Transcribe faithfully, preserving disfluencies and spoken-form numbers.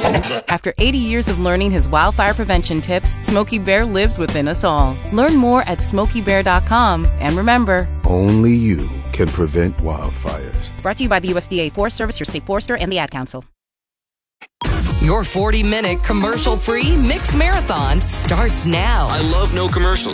After eighty years of learning his wildfire prevention tips, Smokey Bear lives within us all. Learn more at smokey bear dot com. And remember, only you can prevent wildfires. Brought to you by the U S D A Forest Service, your state forester, and the Ad Council. Your forty-minute commercial-free Mix Marathon starts now. I love no commercials.